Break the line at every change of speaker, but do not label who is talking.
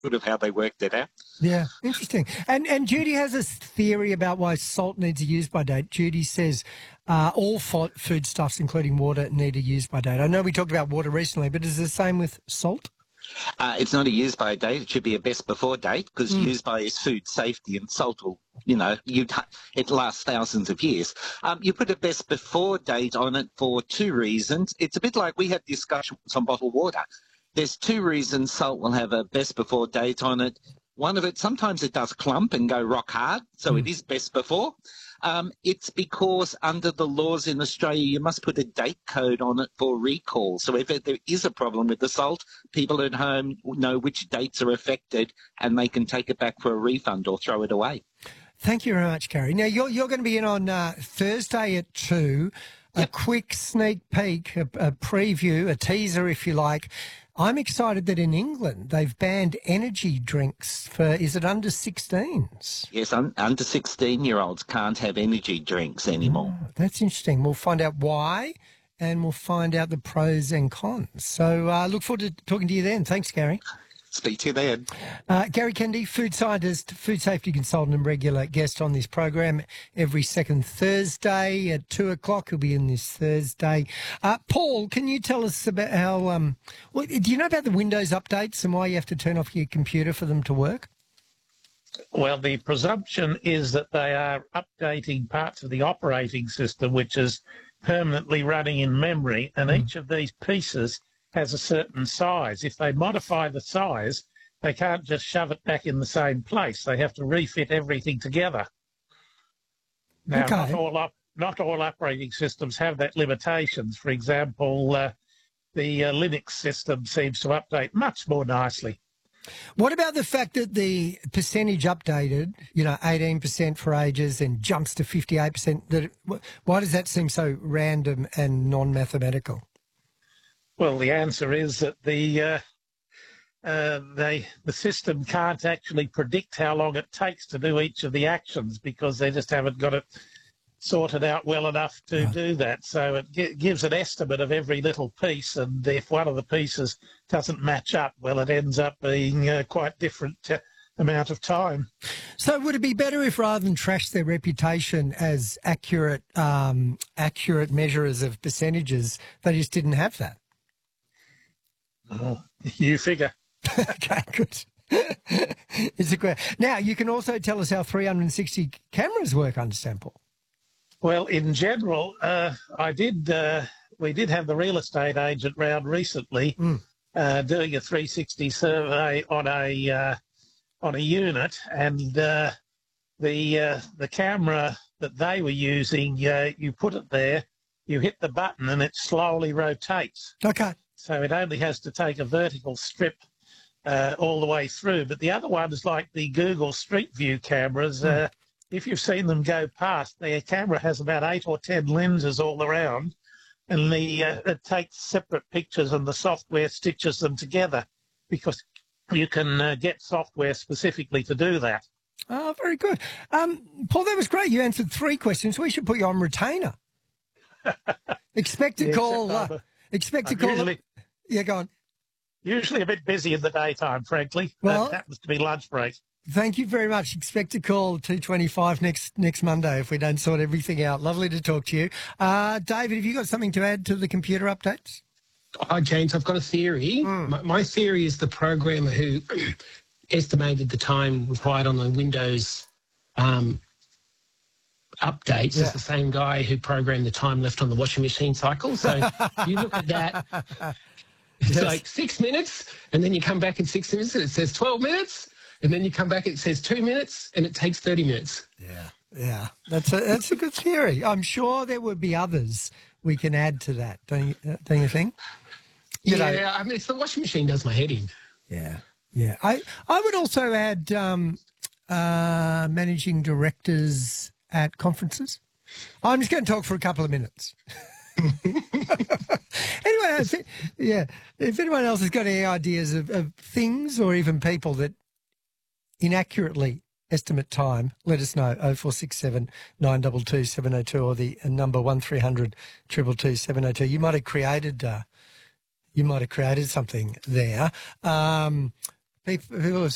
good of how they worked it out.
Yeah, interesting. And Judy has a theory about why salt needs a use-by date. Judy says all foodstuffs, including water, need a use-by date. I know we talked about water recently, but is it the same with salt?
It's not a use-by date. It should be a best-before date because use-by is food safety and salt will, it lasts thousands of years. You put a best-before date on it for two reasons. It's a bit like we had discussions on bottled water. There's two reasons salt will have a best-before date on it. One of it, sometimes it does clump and go rock hard, so it is best before. It's because under the laws in Australia, you must put a date code on it for recall. So if there is a problem with the salt, people at home know which dates are affected and they can take it back for a refund or throw it away.
Thank you very much, Gary. Now, you're going to be in on Thursday at 2, a quick sneak peek, a preview, a teaser, if you like. I'm excited that in England they've banned energy drinks for, is it under 16s?
Yes, under 16-year-olds can't have energy drinks anymore.
Oh, that's interesting. We'll find out why and we'll find out the pros and cons. So I look forward to talking to you then. Thanks, Gary.
Speak to you then.
Gary Kennedy, food scientist, food safety consultant and regular guest on this program every second Thursday at 2 o'clock. He'll be in this Thursday. Paul, can you tell us about how, do you know about the Windows updates and why you have to turn off your computer for them to work?
Well, the presumption is that they are updating parts of the operating system, which is permanently running in memory, and each of these pieces has a certain size. If they modify the size, they can't just shove it back in the same place. They have to refit everything together. Now, not all operating systems have that limitations. For example, the Linux system seems to update much more nicely.
What about the fact that the percentage updated, 18% for ages and jumps to 58%? Why does that seem so random and non-mathematical?
Well, the answer is that the system can't actually predict how long it takes to do each of the actions because they just haven't got it sorted out well enough to do that. So it gives an estimate of every little piece, and if one of the pieces doesn't match up, well, it ends up being quite different amount of time.
So would it be better if, rather than trash their reputation as accurate measurers of percentages, they just didn't have that?
Oh, you figure.
Okay, good. It's a great. Now, you can also tell us how 360 cameras work, I understand, Paul.
Well, in general, we did have the real estate agent round recently doing a 360 survey on a unit, and the camera that they were using, you put it there, you hit the button, and it slowly rotates.
Okay.
So it only has to take a vertical strip all the way through. But the other ones, like the Google Street View cameras, if you've seen them go past, their camera has about 8 or 10 lenses all around, and it takes separate pictures and the software stitches them together because you can get software specifically to do that.
Oh, very good. Paul, that was great. You answered 3 questions. We should put you on retainer. Expect a call. Yeah, go on.
Usually a bit busy in the daytime, frankly.
Well,
that happens to be lunch break.
Thank you very much. Expect a call 2:25 next Monday if we don't sort everything out. Lovely to talk to you. David, have you got something to add to the computer updates?
Hi, James. I've got a theory. My theory is the programmer who estimated the time required on the Windows updates is the same guy who programmed the time left on the washing machine cycle. So if you look at that, it's like 6 minutes, and then you come back in 6 minutes and it says 12 minutes, and then you come back and it says 2 minutes, and it takes 30 minutes.
Yeah. That's a good theory. I'm sure there would be others we can add to that, don't you think?
I mean, it's the washing machine does my head in.
Yeah. I would also add managing directors at conferences. I'm just going to talk for a couple of minutes. Anyway, if anyone else has got any ideas of things or even people that inaccurately estimate time, let us know. 0467 922 702 or the number 1300 222 702. You might have created something there. People have